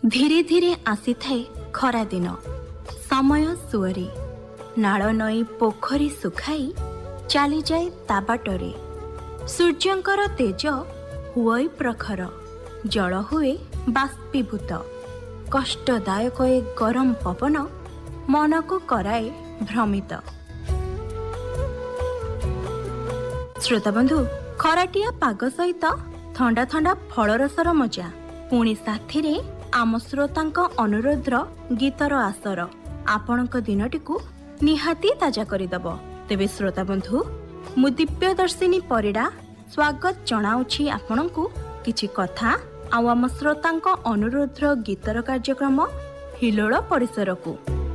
धीरे धीरे आसी थाए खरा दिन समय सुअरे नाळ नई पोखरी सुखाई चली जाए ता बाटरे सूर्यंकर तेज हुई प्रखर जल हुए बाष्पीभूत कष्टदायक ए गरम पवन मन को कराए भ्रमित। श्रोता बंधु खराटिया पाग सहित थंडा थंडा फलरसर मजा पुणी साथी रे आम श्रोतांक अनुरोधर गीतर आसर आपणक दिनटी को निहाती ताजा करिदब। तेबे श्रोता बंधु मु दिव्यदर्शिनी परिडा स्वागत जनाउछि आपणकु किछि कथा आउ आम श्रोतांक अनुरोधर गीतर कार्यक्रम हिलोळ परिसर को।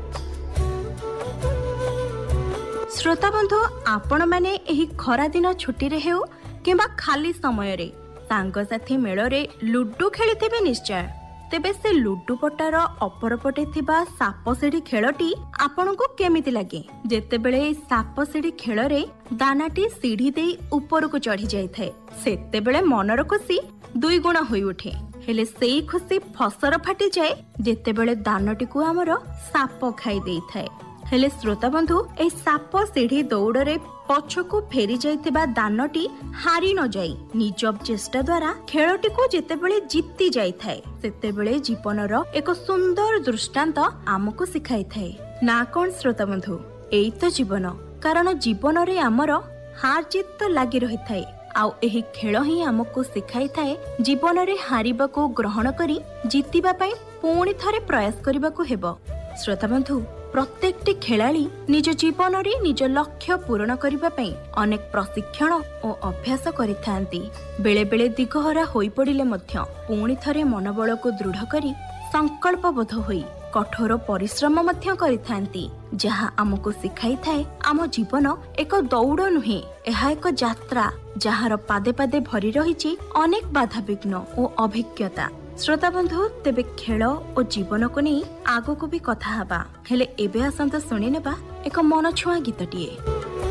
श्रोता बंधु आपण माने एही खरा दिन छुट्टी रे हेउ किंबा खाली समय रे सांगसाथी मेल रे लुडु खेलिथिबे निश्चय। तेबे से लुडु पटार अपर पटे थिबा साप सीढ़ी खेलटी आपनको केमिति लागे? जेतेबेले साप सीढ़ी खेल रे दानाटी सीढ़ी देई ऊपर को चढ़ी जाई थाए सेतेबेले मनर खुशी दुई गुण होई उठे। हेले सेई खुशी फसर फाटी जाए जेतेबेले दानटी को हमर साप खाई देई थाए। हेले श्रोता बंधु ए साप सीढ़ी दौड़े पछकू फेरी जाइतिबा दानटी हारी न जाई निज चेष्टा द्वारा खेलटी को जेतेबेले जीती जाई थाए सेतेबेले जीवनर एक सुंदर दृष्टांत आमको सिखाई थाए ना कोन श्रोता बंधु एई तो जीवन। कारण जीवन रे आमर हार जीत तो लागी रही थाए आउ एही खेल ही आमको सिखाई थाए जीवन रे हारिबा को ग्रहण करी जीतिबा पई पुणी थरे प्रयास करबा को हेबो। श्रोता बंधु प्रत्येकटी खेलाड़ी निज जीवन रे निज लक्ष्य पूरण करबा पई अनेक प्रशिक्षण और अभ्यास करिथांती। बेले बेले दिगहरा होई पड़िले मध्य पुणी थरे मनोबल को दृढ़ करी संकल्पबद्ध होई कठोर परिश्रम मध्य करिथांती जहा हमको सिखाई थाए आम जीवन एक दौड़ नुहे एहा एक यात्रा जहार पादे पादे भरी रहिछि अनेक बाधा विघ्न और अभिज्ञता। श्रोता बंधु तेबे खेल और जीवन को नहीं आगो को भी कथा हबा हेले एबे आसंत सुनि नेबा एक मन छुआ गीतटिए।